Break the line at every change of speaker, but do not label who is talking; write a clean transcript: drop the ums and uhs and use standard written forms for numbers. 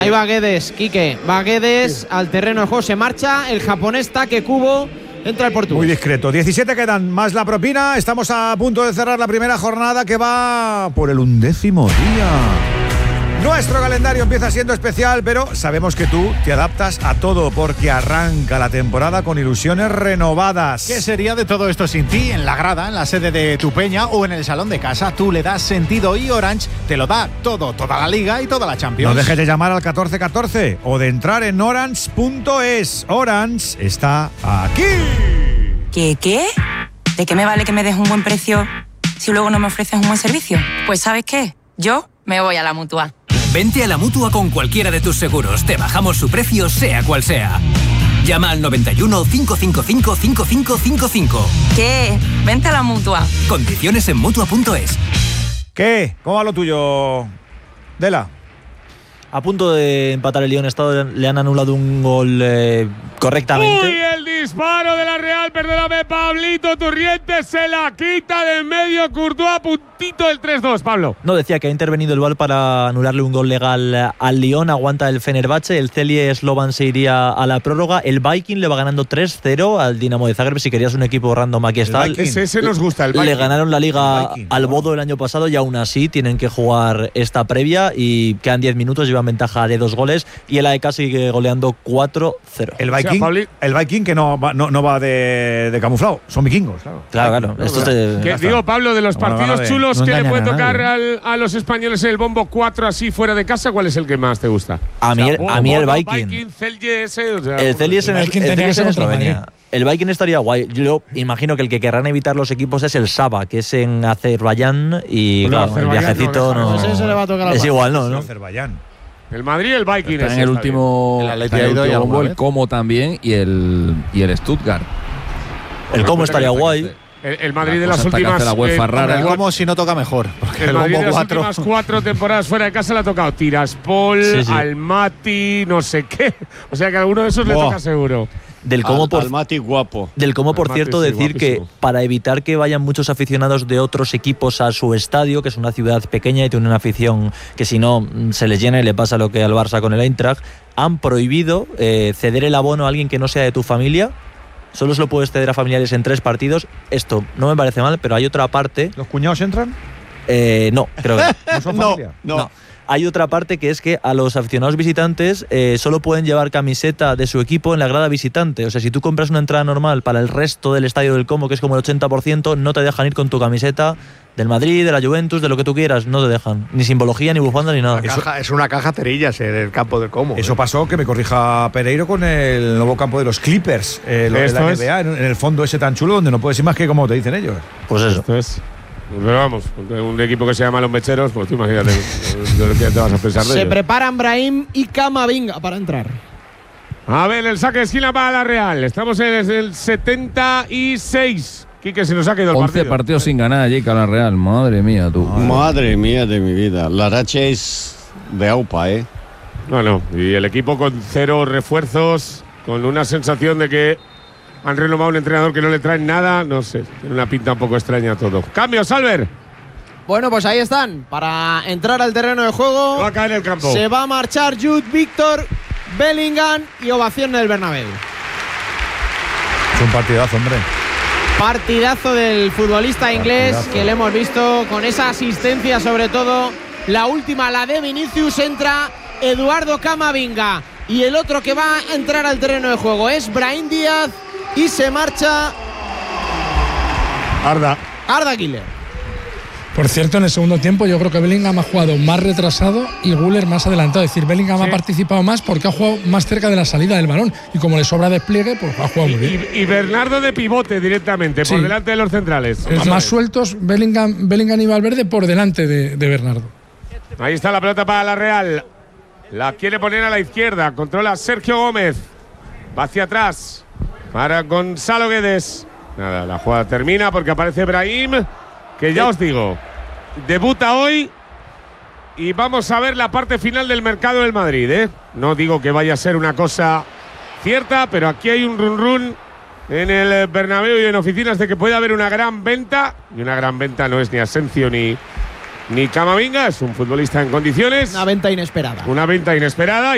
Ahí va Guedes, Quique. Va Guedes al terreno de juego. Se marcha el japonés Take Kubo. Entra el portugués.
Muy discreto. 17 quedan, más la propina. Estamos a punto de cerrar la primera jornada que va por el 11º día. Nuestro calendario empieza siendo especial, pero sabemos que tú te adaptas a todo porque arranca la temporada con ilusiones renovadas.
¿Qué sería de todo esto sin ti? En la grada, en la sede de tu peña o en el salón de casa, tú le das sentido y Orange te lo da todo, toda la Liga y toda la Champions.
No dejes de llamar al 1414 o de entrar en orange.es. Orange está aquí.
¿Qué? ¿De qué me vale que me des un buen precio si luego no me ofreces un buen servicio? Pues ¿sabes qué? Yo me voy a la Mutua.
Vente a la Mutua con cualquiera de tus seguros. Te bajamos su precio, sea cual sea. Llama al 91 555 5555.
¿Qué? Vente a la Mutua.
Condiciones en Mutua.es.
¿Qué? ¿Cómo va lo tuyo, Dela?
A punto de empatar el Lyon-Estado, le han anulado un gol correctamente.
¡Uy, el disparo de la Real! Perdóname, Pablito Turrientes se la quita de en medio. Courtois a puntito del 3-2, Pablo.
No, decía que ha intervenido el VAR para anularle un gol legal al Lyon. Aguanta el Fenerbahce. El Celje Slovan se iría a la prórroga. El Viking le va ganando 3-0 al Dinamo de Zagreb. Si querías un equipo random, aquí está.
Ese nos gusta, el Viking.
Le ganaron la Liga al Bodo el año pasado y aún así tienen que jugar esta previa y quedan 10 minutos. Llevan ventaja de 2 goles y el AEK sigue goleando 4-0.
El Viking que no va de camuflado, son vikingos, claro.
Digo, Pablo, de los partidos chulos que le puede tocar a los españoles en el bombo 4 así fuera de casa, ¿cuál es el que más te gusta?
A mí el Viking. El Celje es en Eslovenia. El Viking estaría guay. Yo imagino que el que querrán evitar los equipos es el Saba, que es en Azerbaiyán y claro, el viajecito es igual, ¿no?
Azerbaiyán. El Madrid y el Viking.
En el último bombo, el Como también y el Stuttgart.
El Como estaría guay.
El Madrid de las últimas.
El Como si no toca mejor.
El Madrid de las últimas 4 temporadas fuera de casa le ha tocado Tiraspol, Almaty, no sé qué. O sea que a alguno de esos le toca seguro.
Del Como,
Almaty guapo.
Del Como, por cierto, decir que para evitar que vayan muchos aficionados de otros equipos a su estadio, que es una ciudad pequeña y tiene una afición que si no se les llena y le pasa lo que al Barça con el Eintracht, han prohibido ceder el abono a alguien que no sea de tu familia. Solo se lo puedes ceder a familiares en 3 partidos. Esto no me parece mal, pero hay otra parte.
¿Los cuñados entran?
No, creo que
¿No son familia?
No. Hay otra parte que es que a los aficionados visitantes solo pueden llevar camiseta de su equipo en la grada visitante. O sea, si tú compras una entrada normal para el resto del estadio del Como, que es como el 80%, no te dejan ir con tu camiseta del Madrid, de la Juventus, de lo que tú quieras. No te dejan. Ni simbología, ni bufanda, ni nada.
Es una caja cerillas del campo del Como.
Eso pasó, que me corrija Pereiro, con el nuevo campo de los Clippers. Lo de la NBA, en el fondo ese tan chulo donde no puedes ir más que como te dicen ellos.
Pues eso.
Esto es. Pero vamos, un equipo que se llama Los Mecheros, pues tú imagínate lo que te vas a pensar de ellos.
Se preparan Brahim y Camavinga para entrar.
A ver, el saque de esquina para la Real. Estamos en el 76. Quique, se nos ha quedado el
11 partidos sin ganar allí con la Real. Madre mía, tú.
Madre mía de mi vida. La racha es de AUPA,
No. Y el equipo con 0 refuerzos, con una sensación de que han renovado un entrenador que no le traen nada. No sé, tiene una pinta un poco extraña todo. ¡Cambios, Albert!
Bueno, pues ahí están. Para entrar al terreno de juego.
Va a caer el campo.
Se va a marchar Jude Victor, Bellingham y ovación en el Bernabéu.
Es un partidazo, hombre.
Partidazo del futbolista inglés que le hemos visto con esa asistencia, sobre todo la última, la de Vinicius. Entra Eduardo Camavinga y el otro que va a entrar al terreno de juego es Brahim Díaz y se marcha Arda Güler.
Por cierto, en el segundo tiempo yo creo que Bellingham ha jugado más retrasado y Güler más adelantado. Es decir, Bellingham ha participado más porque ha jugado más cerca de la salida del balón y como le sobra despliegue, pues ha jugado muy bien.
Y Bernardo de pivote directamente, por delante de los centrales.
Más sueltos, Bellingham y Valverde por delante de Bernardo.
Ahí está la pelota para la Real. La quiere poner a la izquierda. Controla Sergio Gómez. Va hacia atrás para Gonzalo Guedes. Nada, la jugada termina porque aparece Brahim, que ya os digo, debuta hoy y vamos a ver la parte final del mercado del Madrid, No digo que vaya a ser una cosa cierta, pero aquí hay un run en el Bernabéu y en oficinas de que puede haber una gran venta, y una gran venta no es ni Asensio ni Camavinga, es un futbolista en condiciones.
Una venta inesperada.
Una venta inesperada.